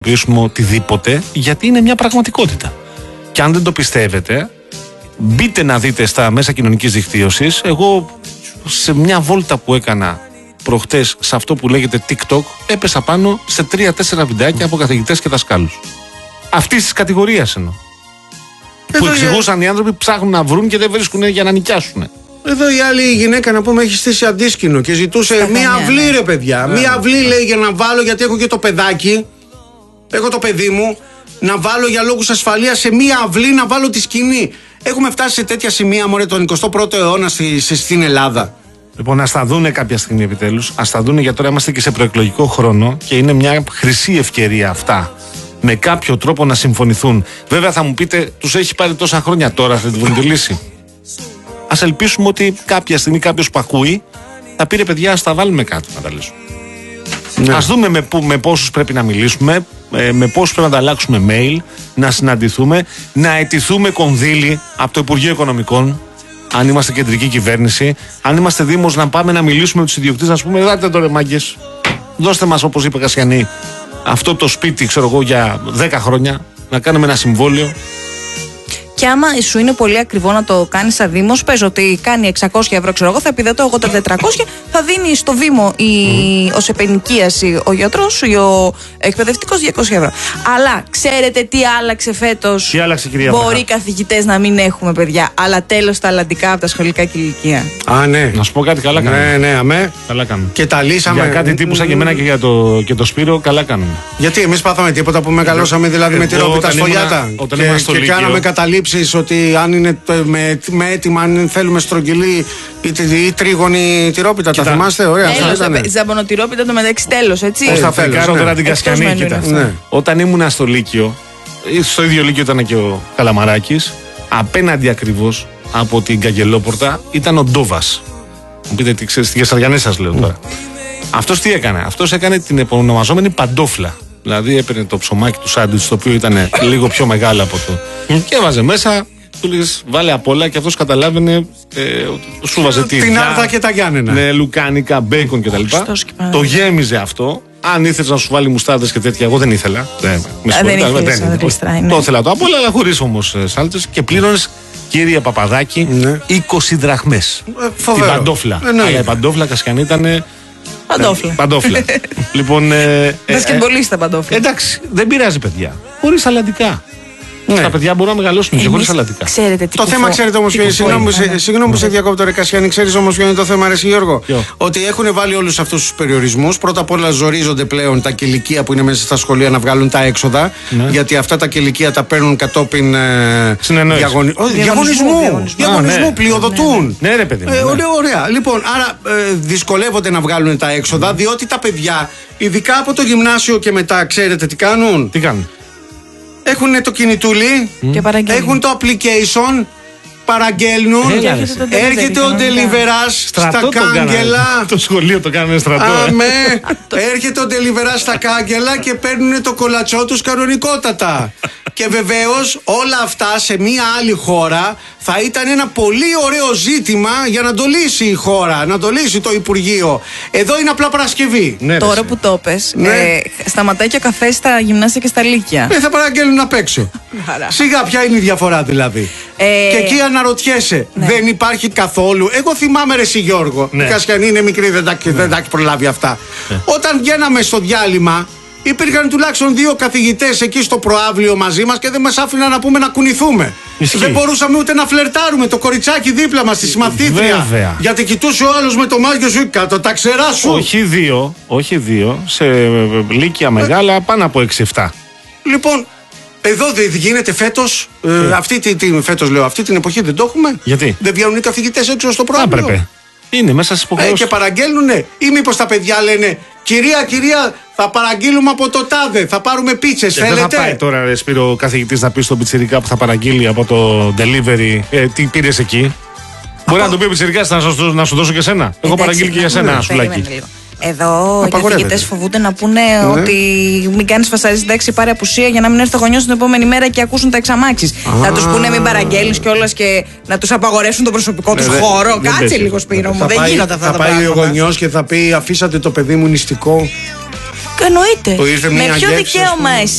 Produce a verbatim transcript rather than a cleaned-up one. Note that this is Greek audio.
χρησιμοποιήσουμε οτιδήποτε, γιατί είναι μια πραγματικότητα. Και αν δεν το πιστεύετε, μπείτε να δείτε στα μέσα κοινωνικής δικτύωσης. Εγώ σε μια βόλτα που έκανα προχτές σε αυτό που λέγεται TikTok, έπεσα πάνω σε τρία τέσσερα βιντεάκια από καθηγητές και δασκάλους. Αυτής της κατηγορίας εννοώ. Που εξηγούσαν για... οι άνθρωποι ψάχνουν να βρουν και δεν βρίσκουν για να νοικιάσουν. Εδώ η άλλη γυναίκα, να πούμε, έχει στήσει αντίσκηνο και ζητούσε Στα μία αυλή, ναι. ρε παιδιά. Yeah. Μία αυλή, λέει, για να βάλω, γιατί έχω και το παιδάκι. Έχω το παιδί μου. Να βάλω για λόγους ασφαλείας σε μία αυλή να βάλω τη σκηνή. Έχουμε φτάσει σε τέτοια σημεία, μωρέ, τον εικοστό πρώτο αιώνα στη, στην Ελλάδα. Λοιπόν, ας τα δούνε κάποια στιγμή επιτέλους. Ας τα δούνε, γιατί τώρα είμαστε και σε προεκλογικό χρόνο και είναι μια χρυσή ευκαιρία αυτά. Με κάποιο τρόπο να συμφωνηθούν. Βέβαια θα μου πείτε, τους έχει πάρει τόσα χρόνια, τώρα θα την βρουν τη λύση. Ας ελπίσουμε ότι κάποια στιγμή κάποιος που ακούει θα πει, ρε παιδιά, ας τα βάλουμε κάτω να τα λύσουμε. Ναι. Ας δούμε με, με πόσους πρέπει να μιλήσουμε, με πόσους πρέπει να ανταλλάξουμε mail, να συναντηθούμε, να αιτηθούμε κονδύλι από το Υπουργείο Οικονομικών, αν είμαστε κεντρική κυβέρνηση, αν είμαστε δήμος, να πάμε να μιλήσουμε με τους ιδιοκτήτες, να πούμε, δάτε τώρα μάγκες, δώστε μας, όπως είπε Κασιανή, αυτό το σπίτι, ξέρω εγώ, για δέκα χρόνια, να κάνουμε ένα συμβόλαιο. Και άμα σου είναι πολύ ακριβό να το κάνεις σαν Δήμος, πες ότι κάνει εξακόσια ευρώ, ξέρω εγώ, θα επιδετώ εγώ τα τετρακόσια, θα δίνει στο Δήμο η, mm. ως επενοικίαση ο γιατρός σου ή ο εκπαιδευτικός διακόσια ευρώ. Αλλά ξέρετε τι άλλαξε φέτος? Τι άλλαξε, κυρία Μπορεί Βαχά. καθηγητές να μην έχουμε, παιδιά, αλλά τέλος τα αλλαντικά από τα σχολικά και ηλικία. Α, ναι. Να σου πω κάτι, καλά κάνουμε. Ναι, ναι, αμέ. Καλά κάνουμε. Και τα λύσαμε. Για κάτι τύπου σαν και εμένα και για το, και το Σπύρο, καλά κάνουμε. Γιατί εμείς πάθαμε τίποτα που μεγαλώσαμε, δηλαδή, με τυρόπιτα σφολιάτα. Και, και κάναμε καταλήψεις ότι αν είναι με, με έτοιμα, αν θέλουμε στρογγυλή ή, ή τρίγωνη τυρόπιτα. Κοίτα. Τα θυμάστε, ωραία. Ζαμπονοτυρόπιτα το μεταξύ, τέλος, έτσι. Πώς θα φρικάρω τώρα την Κασιανή, κοίτα. Ναι. Όταν ήμουνα στο Λύκειο, στο ίδιο Λύκειο ήταν και ο Καλαμαράκης, απέναντι ακριβώς από την Καγκελόπορτα ήταν ο Ντόβας. Μου πείτε τι ξέρεις, για Σαριανές σας λέω τώρα. Mm. Αυτός τι έκανε? Αυτός έκανε την επωνομαζόμενη παντόφλα. Δηλαδή έπαιρνε το ψωμάκι του σάντουιτς, το οποίο ήταν λίγο πιο μεγάλο από το. Mm. Και έβαζε μέσα, του λέγες βάλε απ' όλα, και αυτός καταλάβαινε ε, ότι σου βάζε τη την άρδα και τα Γιάννενα. Ναι, λουκάνικα, μπέικον κτλ. Το γέμιζε αυτό. Αν ήθελες να σου βάλει μουστάρδες και τέτοια, εγώ δεν ήθελα. Δεν, με δεν ήθελες, δεν το ήθελα το απ' όλα, αλλά χωρίς όμως σάλτσες, και πλήρωνες, κύριε Παπαδάκη, ναι. είκοσι δραχμές. Ε, την παντόφλα. Ε, ναι. Αλλά η παντόφλα, Κασιανή, ήταν. Παντόφλα. Παντόφλα. Λοιπόν. Ε, Μπασκετμπολίστα τα παντόφλα. Εντάξει, δεν πειράζει, παιδιά. Χωρίς αλλαντικά. Ναι. Τα παιδιά μπορούν να μεγαλώσουν και χωρίς αλλαντικά. Το θέμα, ξέρετε όμως, συγγνώμη που σε διακόπτω, ρε Κασιανή, ξέρεις όμως ποιο είναι το θέμα, ρε Γιώργο? Ότι έχουν βάλει όλους αυτούς τους περιορισμούς. Πρώτα απ' όλα ζορίζονται πλέον τα κηλικεία που είναι μέσα στα σχολεία να βγάλουν τα έξοδα. Ναι. Γιατί αυτά τα κηλικεία τα παίρνουν κατόπιν ε, διαγωνι... oh, διαγωνισμού. Διαγωνισμού, διαγωνισμού ναι. Πλειοδοτούν. Ναι, ναι, ρε παιδί μου. Ε, ωραία, ωραία. Λοιπόν, άρα ε, δυσκολεύονται να βγάλουν τα έξοδα, διότι τα παιδιά, ειδικά από το γυμνάσιο και μετά, ξέρετε τι κάνουν? Τι κάνουν? Έχουν το κινητούλι, mm. έχουν το application, παραγγέλνουν, Έλα, έρχεται, έρχεται ο Deliverás στα κάγκελα. Το σχολείο το κάνουμε στρατό. Αμέ, έρχεται ο Deliverás στα κάγκελα και παίρνουν το κολατσό τους κανονικότατα. Και βεβαίως όλα αυτά σε μία άλλη χώρα θα ήταν ένα πολύ ωραίο ζήτημα για να το λύσει η χώρα, να το λύσει το Υπουργείο. Εδώ είναι απλά Παρασκευή. Ναι, τώρα που το πες, ναι. ε, σταματάει και ο καφές στα γυμνάσια και στα λύκεια. Ε, θα παραγγέλνουν απ' έξω. Σιγά, ποια είναι η διαφορά δηλαδή? Ε, και εκεί αναρωτιέσαι, ναι. δεν υπάρχει καθόλου. Εγώ θυμάμαι, ρε Γιώργο, ναι. η Κασιανή είναι μικρή, δεν τα, ναι. δεν τα έχει προλάβει αυτά. Ναι. Όταν βγαίναμε στο διάλειμμα, υπήρχαν τουλάχιστον δύο καθηγητές εκεί στο προαύλιο μαζί μας και δεν μας άφηναν να πούμε να κουνηθούμε. Ισχύει. Δεν μπορούσαμε ούτε να φλερτάρουμε το κοριτσάκι δίπλα μας, τη συμμαθήτρια. Βέβαια. Γιατί κοιτούσε ο άλλος με το μάτιο σου κάτω, τα ξερά σου. Όχι δύο, όχι δύο, σε λύκεια μεγάλα, ε... πάνω από έξι εφτά. Λοιπόν, εδώ δεν γίνεται φέτος, ε, αυτή, τη, τη, φέτος λέω, αυτή την εποχή δεν το έχουμε. Γιατί? Δεν βγαίνουν οι καθηγητές έξω στο προαύλιο. Έπρεπε. Είναι μέσα στις υποχρεώσεις. Ε, και παραγγέλνουνε, ή μήπως τα παιδιά λένε, κυρία, κυρία, θα παραγγείλουμε από το τάδε, θα πάρουμε πίτσες, θέλετε? Δεν θα πάει τώρα, ρε Σπύρο, ο καθηγητής να πει στον πιτσιρικά που θα παραγγείλει από το delivery, ε, τι πήρες εκεί. Μπορεί από... να το πει ο πιτσιρικάς, να, να σου δώσω και σένα. Εγώ παραγγείλει και για σένα ένα σουλάκι. Εδώ οι καθηγητές φοβούνται να πούνε ναι. ότι μην κάνεις φασαρίες, εντάξει, πάρε απουσία για να μην έρθει ο γονιός την επόμενη μέρα και ακούσουν τα εξαμάξεις. Θα τους πούνε μην παραγγέλνεις κιόλας και να τους απαγορεύσουν τον προσωπικό τους χώρο. Κάτσε λίγο, Σπύρο μου, δεν γίνονται αυτά τα πράγματα. Θα πάει ο γονιός και θα πει αφήσατε το παιδί μου νηστικό. Εννοείται. Με ποιο δικαίωμα εσύ